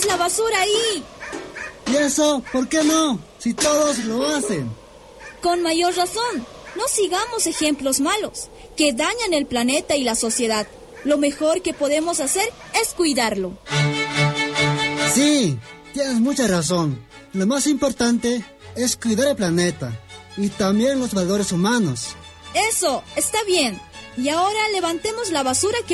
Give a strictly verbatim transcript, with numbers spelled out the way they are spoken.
la basura ahí. ¿Y eso? ¿Por qué no? Si todos lo hacen. Con mayor razón. No sigamos ejemplos malos que dañan el planeta y la sociedad. Lo mejor que podemos hacer es cuidarlo. Sí, tienes mucha razón. Lo más importante es cuidar el planeta y también los valores humanos. Eso, está bien. Y ahora levantemos la basura que